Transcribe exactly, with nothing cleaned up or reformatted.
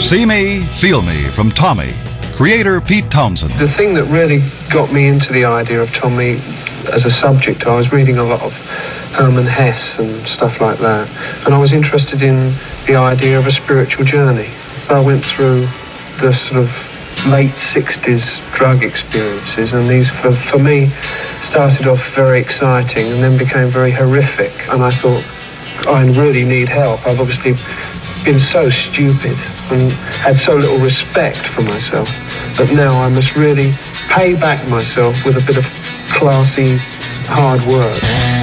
See Me, Feel Me from Tommy. Creator Pete Townsend. The thing that really got me into the idea of Tommy as a subject, I was reading a lot of Hermann Hesse and stuff like that, and I was interested in the idea of a spiritual journey. I went through the sort of late sixties drug experiences, and these, for, for me, started off very exciting and then became very horrific, and I thought, I really need help. I've obviously been so stupid and had so little respect for myself that now I must really pay back myself with a bit of classy, hard work.